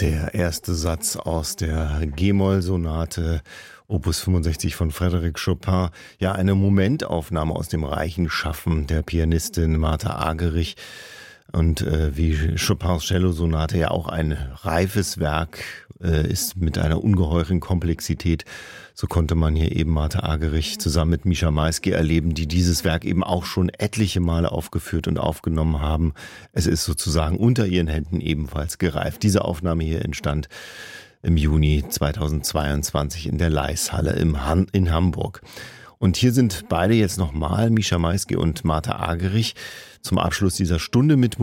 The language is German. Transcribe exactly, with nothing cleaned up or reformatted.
Der erste Satz aus der G-Moll-Sonate Opus fünfundsechzig von Frédéric Chopin. Ja, eine Momentaufnahme aus dem reichen Schaffen der Pianistin Martha Argerich. Und äh, wie Chopins Cello-Sonate ja auch ein reifes Werk äh, ist mit einer ungeheuren Komplexität, so konnte man hier eben Martha Argerich zusammen mit Mischa Maisky erleben, die dieses Werk eben auch schon etliche Male aufgeführt und aufgenommen haben. Es ist sozusagen unter ihren Händen ebenfalls gereift. Diese Aufnahme hier entstand im Juni zweitausendzweiundzwanzig in der Leishalle im Han- in Hamburg. Und hier sind beide jetzt nochmal, Mischa Maisky und Martha Argerich, zum Abschluss dieser Stunde mit